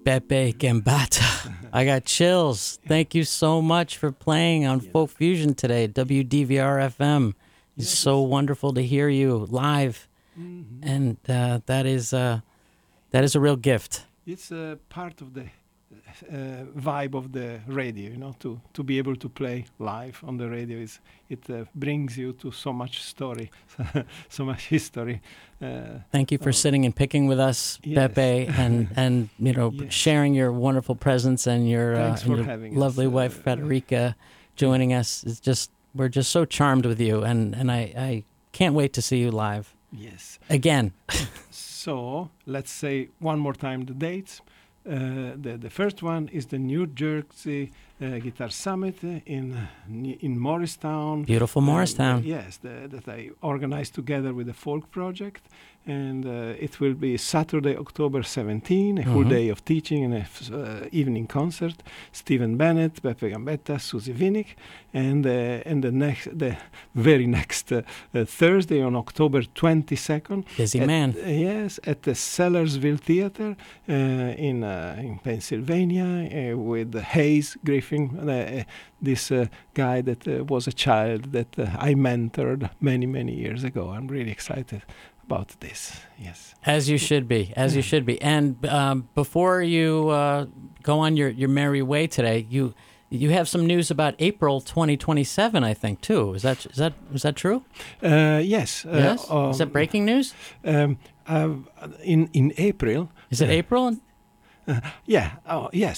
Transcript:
Beppe Gambata. I got chills. Thank you so much for playing on Folk Fusion today, WDVR FM. It's so wonderful to hear you live, and that is a real gift. It's a part of the vibe of the radio, to be able to play live on the radio. It brings you to so much story, so much history. Thank you for sitting and picking with us, Beppe, and sharing your wonderful presence and your lovely wife Federica joining us. It's just we're just so charmed with you, and I can't wait to see you live. Yes. Again. So let's say one more time the dates. The first one is the New Jersey Guitar Summit in Morristown. Beautiful Morristown. Yes, that I organized together with the Folk Project. And it will be Saturday, October 17, a full day of teaching and an evening concert. Stephen Bennett, Beppe Gambetta, Susie Winnick. And the very next Thursday on October 22nd. Busy man. Yes, at the Sellersville Theater in Pennsylvania with Hayes Griffin, this guy that was a child that I mentored many, many years ago. I'm really excited about this. Yes, as you should be, And before you go on your merry way today, you have some news about April 2027, I think, too. Is that true? Yes. Yes. Is that breaking news? In April. Is it April? Yeah. Oh, yes.